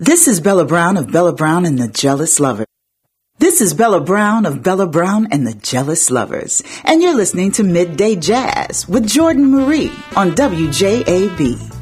This is Bella Brown of Bella Brown and the Jealous Lover. This is Bella Brown of Bella Brown and the Jealous Lovers, and you're listening to Midday Jazz with Jordan Marie on WJAB.